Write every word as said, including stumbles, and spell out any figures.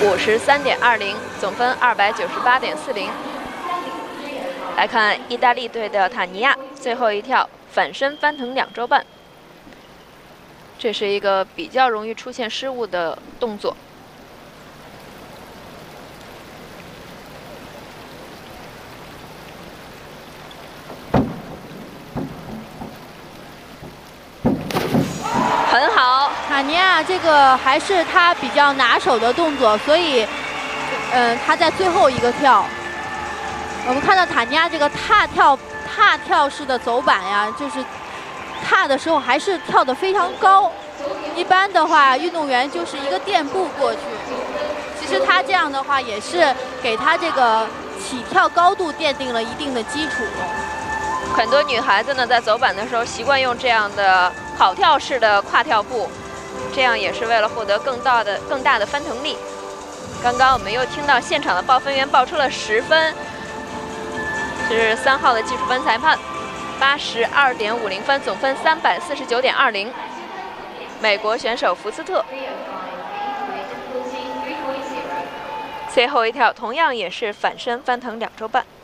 五十三点二零，总分二百九十八点四零。来看意大利队的塔尼亚，最后一跳反身翻腾两周半，这是一个比较容易出现失误的动作。 很好， 塔尼亚这个还是他比较拿手的动作，所以，嗯，他在最后一个跳，我们看到塔尼亚这个踏跳踏跳式的走板呀，就是踏的时候还是跳得非常高。一般的话，运动员就是一个垫步过去。其实他这样的话，也是给他这个起跳高度奠定了一定的基础。 很多女孩子呢，在走板的时候习惯用这样的跑跳式的跨跳步，这样也是为了获得更大的、更大的翻腾力。刚刚我们又听到现场的报分员报出了十分，这是三号的技术分裁判，八十二点五零分，总分三百四十九点二零。美国选手福斯特，最后一跳同样也是反身翻腾两周半。